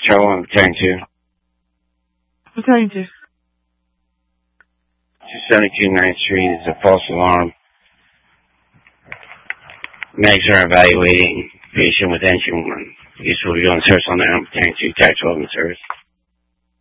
Trouble I'm returning to. Returning to. 272 9th Street is a false alarm. Medics are evaluating patient with engine 1. Police will be doing service on the returning to tax 12 service.